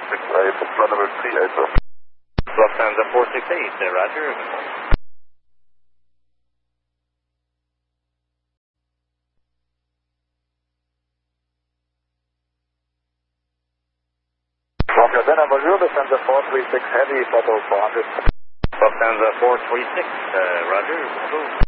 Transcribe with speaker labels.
Speaker 1: flight number 380.
Speaker 2: Lufthansa 468, roger.
Speaker 1: Then bonjour, Lufthansa 436 Heavy, photo 400.
Speaker 2: Lufthansa 436, roger.